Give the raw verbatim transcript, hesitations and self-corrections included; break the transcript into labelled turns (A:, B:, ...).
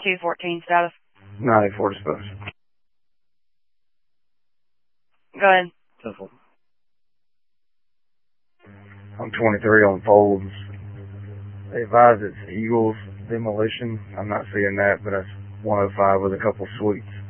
A: two fourteen status.
B: ninety-four disposed.
A: Go ahead.
B: I'm twenty-three on folds. They advise it's Eagles demolition. I'm not seeing that, but that's one oh five with a couple sweeps.